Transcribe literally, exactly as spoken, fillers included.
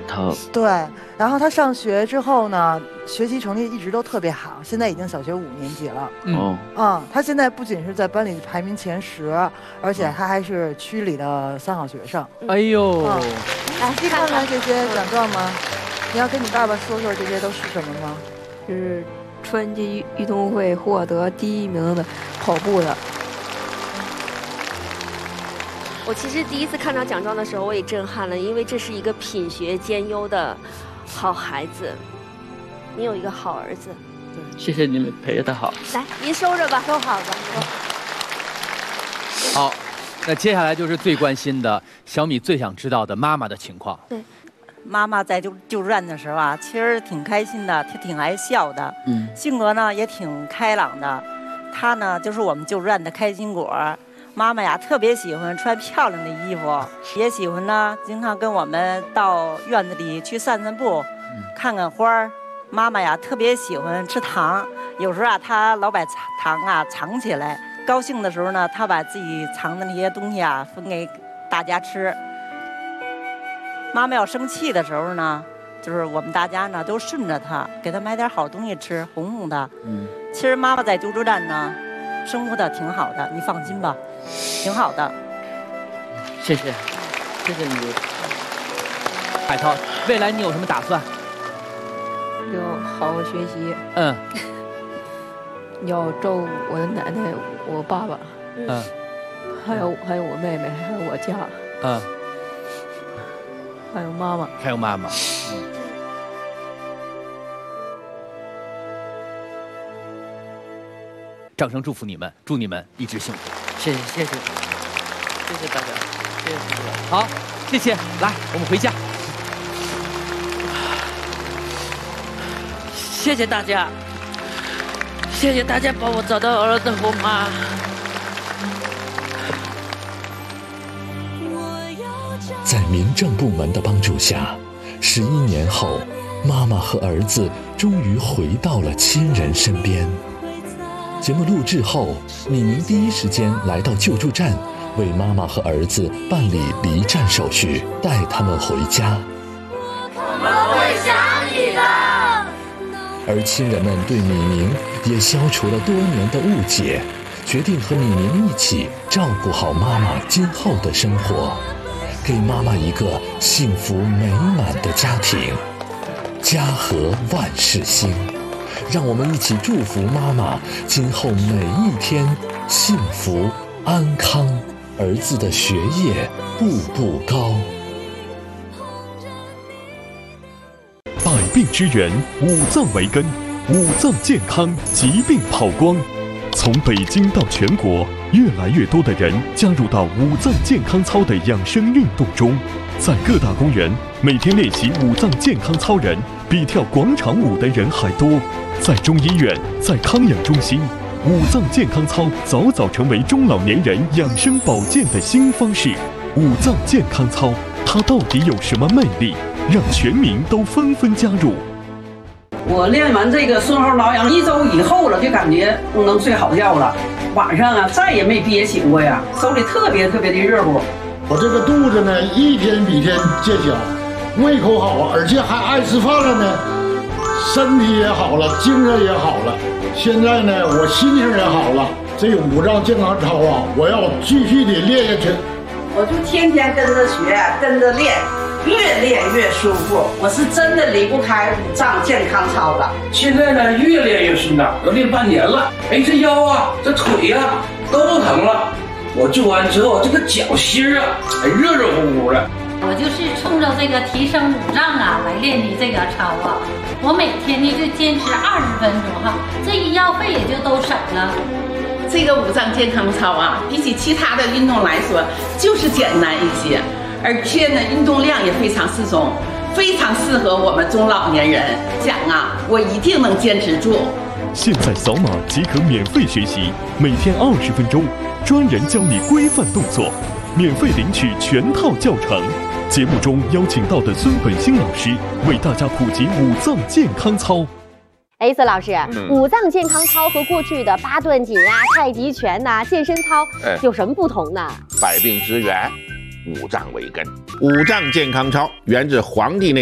涛。 对，然后他上学之后呢，学习成绩一直都特别好，现在已经小学五年级了。 哦， 嗯，他现在不仅是在班里排名前十，而且他还是区里的三好学生。 哎呦， 嗯，来看看这些奖状吗？你要跟你爸爸说说这些都是什么吗？ 是春季运动会获得第一名的跑步的。 我其实第一次看到奖状的时候，我也震撼了，因为这是一个品学兼优的好孩子。你有一个好儿子。 谢谢你们陪他好。 来，您收着吧， 收好吧。 好，那接下来就是最关心的小米最想知道的妈妈的情况。 对， 妈妈在救救助站的时候啊，其实挺开心的，她挺爱笑的，嗯，性格呢也挺开朗的。她呢就是我们救助站的开心果。妈妈呀，特别喜欢穿漂亮的衣服，也喜欢呢，经常跟我们到院子里去散散步，看看花儿。妈妈呀，特别喜欢吃糖，有时候啊，她老把糖啊藏起来。高兴的时候呢，她把自己藏的那些东西啊分给大家吃。妈妈要生气的时候呢，就是我们大家呢都顺着她，给她买点好东西吃，哄哄她。嗯，其实妈妈在救助站呢，生活的挺好的，你放心吧。挺好的， 谢谢，谢谢你， 海涛。未来你有什么打算？ 要好好学习。 嗯。 要照顾我的奶奶、我爸爸。 嗯。 还有还有我妹妹，还有我家。 嗯。 还有妈妈。 还有妈妈。嗯。掌声祝福你们，祝你们一直幸福。 谢谢谢谢，谢谢大家，谢谢主任。 好，谢谢。来，我们回家。 谢谢大家，谢谢大家帮我找到儿子和妈。 在民政部门的帮助下，十一年后，妈妈和儿子终于回到了亲人身边。节目录制后，李明第一时间来到救助站，为妈妈和儿子办理离站手续，带他们回家。 我们会想你的。 而亲人们对米明也消除了多年的误解，决定和米明一起照顾好妈妈今后的生活，给妈妈一个幸福美满的家庭。家和万事兴。让我们一起祝福妈妈今后每一天幸福安康，儿子的学业步步高。 百病之源，五脏为根，五脏健康，疾病跑光。从北京到全国，越来越多的人加入到五脏健康操的养生运动中。在各大公园，每天练习五脏健康操人比跳广场舞的人还多。在中医院，在康养中心，五脏健康操早早成为中老年人养生保健的新方式。五脏健康操，它到底有什么魅力，让全民都纷纷加入？ 我练完这个顺后挠痒一周以后了，就感觉能睡好觉了，晚上啊再也没憋醒过呀，手里特别特别的热乎。 我这个肚子呢，一天比一天见小，胃口好，而且还爱吃饭了呢，身体也好了，精神也好了。现在呢，我心情也好了。这个五脏健康操啊，我要继续的练下去。 我就天天跟着学，跟着练，越练越舒服。我是真的离不开五脏健康操的。 现在呢，越练越顺当，都练半年了。哎，这腰啊，这腿呀、啊，都不疼了。我做完之后，这个脚心啊，还热热乎乎的。 我就是冲着这个提升五脏啊来练的这个操啊。我每天呢就坚持二十分钟哈，这医药费也就都省了。 这个五脏健康操啊，比起其他的运动来说，就是简单一些，而且呢，运动量也非常适中，非常适合我们中老年人。讲啊，我一定能坚持住。 现在扫码即可免费学习，每天二十分钟，专人教你规范动作，免费领取全套教程。节目中邀请到的孙本兴老师为大家普及五脏健康操。 哎，孙老师， 嗯、 五脏健康操和过去的八段锦呀、太极拳呐、啊、健身操、哎、有什么不同呢？ 百病之源，五脏为根。五脏健康操源自《黄帝内